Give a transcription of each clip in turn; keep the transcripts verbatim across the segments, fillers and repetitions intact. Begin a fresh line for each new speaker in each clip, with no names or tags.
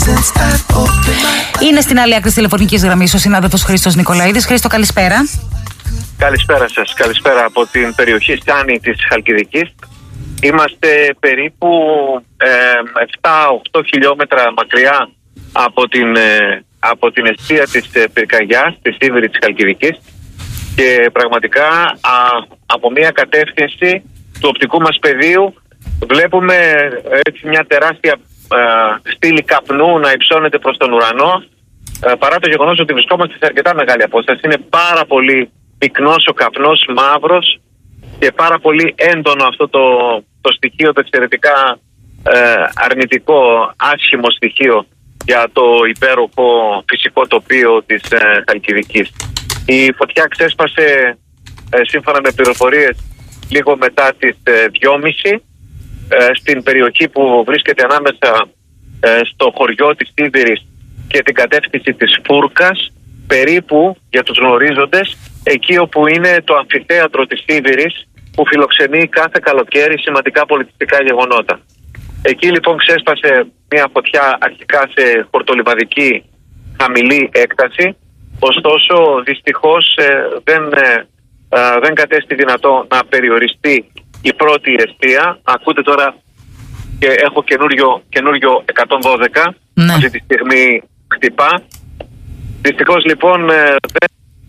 Είναι στην άλλη άκρη της τηλεφωνικής γραμμής ο συνάδελφος Χρήστος Νικολαίδης. Χρήστο, καλησπέρα.
Καλησπέρα σας. Καλησπέρα από την περιοχή Στάνη της Χαλκιδικής. Είμαστε περίπου ε, επτά οκτώ χιλιόμετρα μακριά από την, ε, από την εστία της ε, πυρκαγιάς, της Σίβηρη της Χαλκιδικής, και πραγματικά α, από μια κατεύθυνση του οπτικού μας πεδίου βλέπουμε έτσι μια τεράστια ε, στήλη καπνού να υψώνεται προς τον ουρανό, ε, παρά το γεγονός ότι βρισκόμαστε σε αρκετά μεγάλη απόσταση. Είναι πάρα πολύ πυκνός ο καπνός, μαύρος, και πάρα πολύ έντονο αυτό το, το στοιχείο, το εξαιρετικά ε, αρνητικό, άσχημο στοιχείο για το υπέροχο φυσικό τοπίο της ε, Χαλκιδικής. Η φωτιά ξέσπασε ε, σύμφωνα με πληροφορίες λίγο μετά τις ε, δυόμιση ε, στην περιοχή που βρίσκεται ανάμεσα ε, στο χωριό της Σίβηρης και την κατεύθυνση της Φούρκας, περίπου, για τους γνωρίζοντες, εκεί όπου είναι το αμφιθέατρο της Σίβηρης, που φιλοξενεί κάθε καλοκαίρι σημαντικά πολιτιστικά γεγονότα. Εκεί λοιπόν ξέσπασε μια φωτιά αρχικά σε χορτολιβαδική χαμηλή έκταση, ωστόσο δυστυχώς ε, δεν, ε, ε, δεν κατέστη δυνατό να περιοριστεί η πρώτη εστία. Ακούτε τώρα, και έχω καινούριο, καινούριο εκατόν δώδεκα, ναι. Αυτή τη στιγμή χτυπά. Δυστυχώς λοιπόν ε, δεν...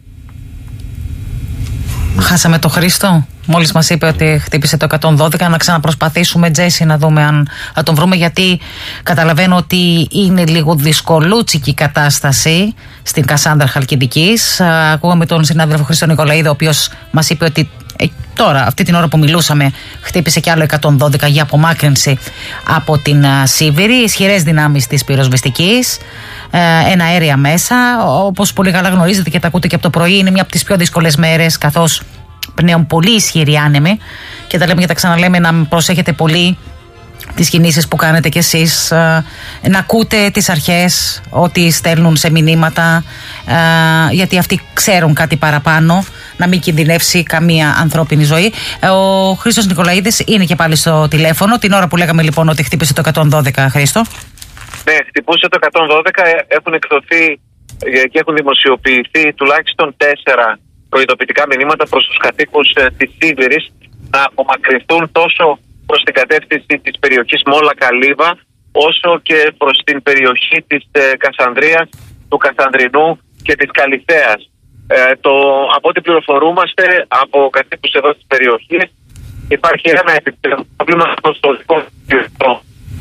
Χάσαμε το Χρήστο. Μόλις μας είπε ότι χτύπησε το εκατόν δώδεκα, να ξαναπροσπαθήσουμε, Τζέσι, να δούμε αν θα τον βρούμε, γιατί καταλαβαίνω ότι είναι λίγο δυσκολούτσικη η κατάσταση στην Κασάνδρα Χαλκιδικής. Ακούγαμε τον συνάδελφο Χρήστο Νικολαίδη, ο οποίος μας είπε ότι ε, τώρα, αυτή την ώρα που μιλούσαμε, χτύπησε κι άλλο εκατόν δώδεκα για απομάκρυνση από την uh, Σίβηρη. Ισχυρές δυνάμεις της πυροσβεστικής, ε, ένα αέρια μέσα. Όπως πολύ καλά γνωρίζετε και τα ακούτε και από το πρωί, είναι μια από τις πιο δύσκολες μέρες, καθώς πνέουν πολύ ισχυροί άνεμοι, και τα λέμε και τα ξαναλέμε, να προσέχετε πολύ τις κινήσεις που κάνετε κι εσείς, να ακούτε τις αρχές ό,τι στέλνουν σε μηνύματα, γιατί αυτοί ξέρουν κάτι παραπάνω, να μην κινδυνεύσει καμία ανθρώπινη ζωή. Ο Χρήστος Νικολαίδης είναι και πάλι στο τηλέφωνο την ώρα που λέγαμε λοιπόν ότι χτύπησε το εκατόν δώδεκα. Χρήστο.
Ναι, χτυπούσε το εκατόν δώδεκα, έχουν εκδοθεί και έχουν δημοσιοποιηθεί τουλάχιστον τέσσερα προειδοποιητικά μηνύματα προς τους κατοίκους ε, της Σίβηρης να απομακρυνθούν τόσο προς την κατεύθυνση της περιοχής Μόλα Καλύβα, όσο και προς την περιοχή της ε, Κασανδρίας, του Κασανδρινού και της Καλυθέας. Ε, το, από ό,τι πληροφορούμαστε από κατοίκους εδώ της περιοχής, υπάρχει ένα επιπλέον πρόβλημα στο δικό του.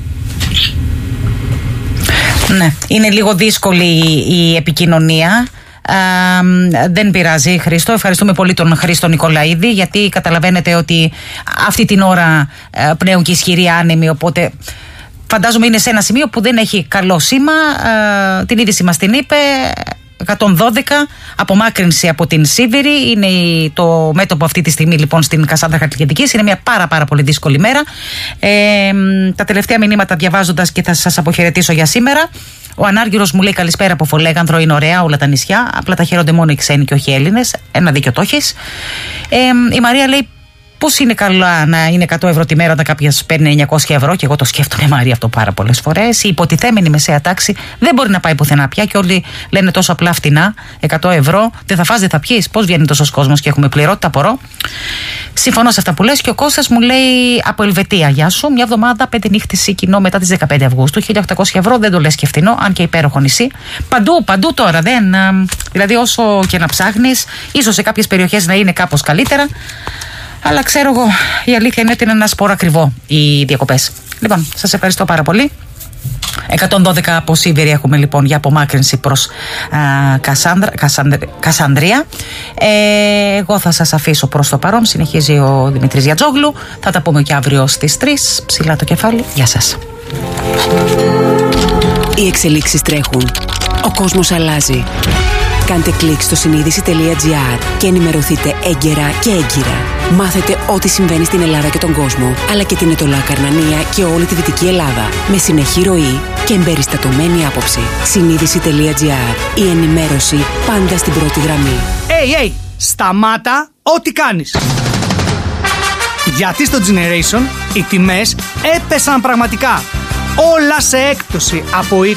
Ναι, είναι λίγο δύσκολη η επικοινωνία. Uh, δεν πειράζει, Χρήστο. Ευχαριστούμε πολύ τον Χρήστο Νικολαίδη, γιατί καταλαβαίνετε ότι αυτή την ώρα uh, πνέουν και ισχυροί άνεμοι, οπότε φαντάζομαι είναι σε ένα σημείο που δεν έχει καλό σήμα. Uh, την είδηση μας την είπε. εκατόν δώδεκα, απομάκρυνση από την Σίβηρη είναι το μέτωπο αυτή τη στιγμή λοιπόν στην Κασάνδρα Χαλκιδικής. Είναι μια πάρα πάρα πολύ δύσκολη μέρα. Ε, τα τελευταία μηνύματα διαβάζοντας, και θα σας αποχαιρετήσω για σήμερα. Ο Ανάργυρος μου λέει καλησπέρα από Φολέγανδρο, είναι ωραία όλα τα νησιά, απλά τα χαίρονται μόνο οι ξένοι και όχι οι Έλληνες. Ένα δίκιο το έχεις. Ε, η Μαρία λέει πώς είναι καλά να είναι εκατό ευρώ τη μέρα όταν κάποιος παίρνει εννιακόσια ευρώ, και εγώ το σκέφτομαι, Μαρία, αυτό πάρα πολλές φορές. Η υποτιθέμενη μεσαία τάξη δεν μπορεί να πάει πουθενά πια, και όλοι λένε τόσο απλά φτηνά, εκατό ευρώ, δεν θα φας, δεν θα πιείς. Πώς βγαίνει τόσος κόσμος και έχουμε πληρότητα, απορώ. Συμφωνώ σε αυτά που λες. Και ο Κώστας μου λέει από Ελβετία, γεια σου, μια εβδομάδα πέντε νύχτες ή κοινό μετά τις δεκαπέντε Αυγούστου, χίλια οκτακόσια ευρώ, δεν το λες και φτηνό, αν και υπέροχο νησί. Παντού, παντού τώρα, δεν. Δηλαδή, όσο και να ψάχνεις, ίσως σε κάποιες περιοχές να είναι κάπως καλύτερα. Αλλά ξέρω εγώ, η αλήθεια είναι ότι είναι ένα σπόρο ακριβό οι διακοπές. Λοιπόν, σας ευχαριστώ πάρα πολύ. εκατόν δώδεκα από Σίβηρη έχουμε λοιπόν για απομάκρυνση προς α, Κασάνδρα, Κασανδρ, Κασανδρία. Ε, εγώ θα σας αφήσω προς το παρόν. Συνεχίζει ο Δημήτρης Γιατζόγλου. Θα τα πούμε και αύριο στις τρεις. Ψηλά το κεφάλι. Γεια σας.
Οι εξελίξεις τρέχουν. Ο κόσμος αλλάζει. Κάντε κλικ στο συνείδηση τελεία τζι άρ και ενημερωθείτε έγκαιρα και έγκυρα. Μάθετε ό,τι συμβαίνει στην Ελλάδα και τον κόσμο, αλλά και την Ετωλά Καρνανία και όλη τη Δυτική Ελλάδα, με συνεχή ροή και εμπεριστατωμένη άποψη. συνείδηση τελεία τζι άρ. Η ενημέρωση πάντα στην πρώτη γραμμή.
Hey, hey, σταμάτα ό,τι κάνεις. Γιατί στο Generation οι τιμές έπεσαν πραγματικά. Όλα σε έκπτωση από